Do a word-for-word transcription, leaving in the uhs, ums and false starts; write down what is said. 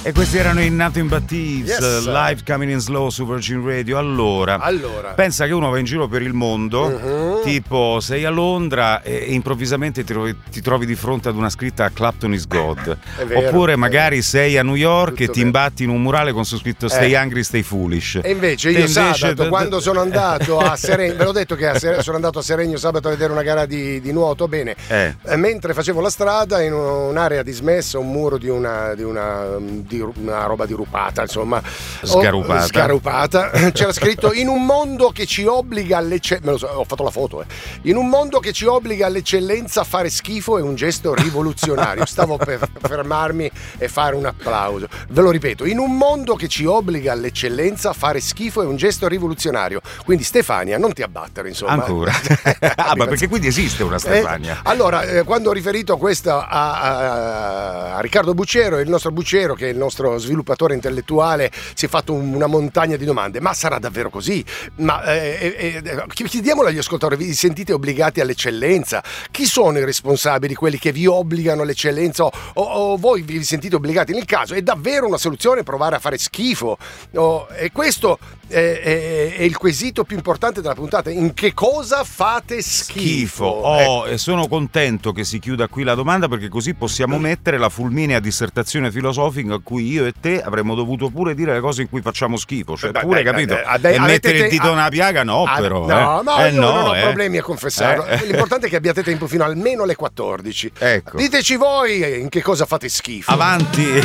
E questi erano i Nothing But Thieves, Yes. live coming in slow su Virgin Radio. Allora, Allora. pensa che uno va in giro per il mondo, Uh-huh. tipo sei a Londra e, e improvvisamente ti trovi, ti trovi di fronte ad una scritta Clapton is God. È vero, Oppure è magari sei a New York Tutto e ti vero. imbatti in un murale con su scritto Stay Eh. Hungry, Stay Foolish. E invece Te io invece- sabato, quando sono andato a Seregno, ve l'ho detto che a Sere- sono andato a Seregno sabato a vedere una gara di, di nuoto, bene, Eh. eh, mentre facevo la strada in un'area dismessa, un muro di una, di una, di una roba dirupata, insomma, Sgarupata. oh, sgarupata, c'era scritto in un mondo che ci obbliga all'eccellenza, me lo so, ho fatto la foto, eh. In un mondo che ci obbliga all'eccellenza, fare schifo è un gesto rivoluzionario. Stavo per fermarmi e fare un applauso. Ve lo ripeto, in un mondo che ci obbliga all'eccellenza, fare schifo è un gesto rivoluzionario. Quindi Stefania, non ti abbattere, insomma. Ancora? Ah, ma perché quindi esiste una Stefania? Eh, allora, eh, quando ho riferito questo a, a- a Riccardo Bucciero, il nostro Bucciero, che è il nostro sviluppatore intellettuale, si è fatto un- una montagna di domande. Ma sarà davvero così? Ma eh, eh, eh, chiediamolo agli ascoltatori, vi sentite obbligati all'eccellenza? Chi sono i responsabili, quelli che vi obbligano all'eccellenza, o, o- o voi vi sentite obbligati? Nel caso è davvero una soluzione provare a fare schifo? O- e questo è, è- è il quesito più importante della puntata. In che cosa fate schifo? Schifo. Eh, Oh, e sono contento che si chiuda qui la domanda, perché così possiamo mettere la fulminea dissertazione filosofica a cui io e te avremmo dovuto pure dire le cose in cui facciamo schifo, cioè Beh, pure, beh, capito? beh, ade- e avete mettere te- il dito nella piaga no, Ah, però. no, eh. no, Eh, io no, non ho eh. problemi a confessarlo. Eh, eh. L'importante è che abbiate tempo fino almeno alle quattordici. Ecco. Diteci voi in che cosa fate schifo. Avanti.